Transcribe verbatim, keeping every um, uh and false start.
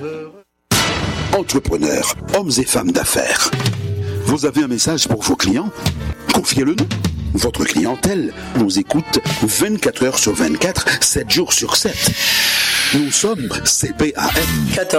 Entrepreneurs, hommes et femmes d'affaires. Vous avez un message pour vos clients? Confiez-le-nous. Votre clientèle nous écoute vingt-quatre heures sur vingt-quatre, sept jours sur sept. Nous sommes C P A M.